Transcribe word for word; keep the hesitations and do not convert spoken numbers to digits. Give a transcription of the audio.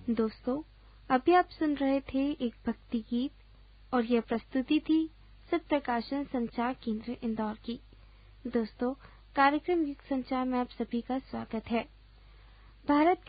दोस्तों, अभी आप सुन रहे थे एक भक्ति गीत और यह प्रस्तुति थी सत्य प्रकाशन संचार केंद्र इंदौर की। दोस्तों, कार्यक्रम युग संचार में आप सभी का स्वागत है। भारत